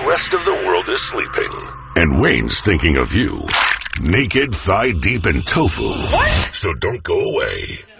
the rest of the world is sleeping. And Wayne's thinking of you. Naked, thigh deep in tofu. What? So don't go away.